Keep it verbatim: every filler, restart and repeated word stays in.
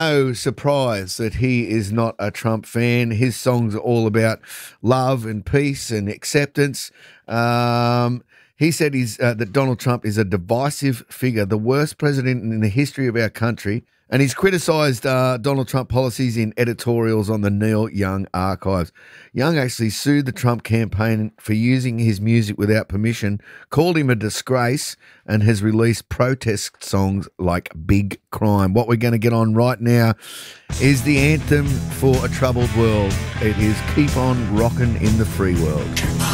No surprise that he is not a Trump fan. His songs are all about love and peace and acceptance. Um, he said he's, uh, that Donald Trump is a divisive figure, the worst president in the history of our country. And he's criticised uh, Donald Trump policies in editorials on the Neil Young archives. Young actually sued the Trump campaign for using his music without permission, called him a disgrace, and has released protest songs like Big Crime. What we're going to get on right now is the anthem for a troubled world. It is Keep On Rockin' in the Free World.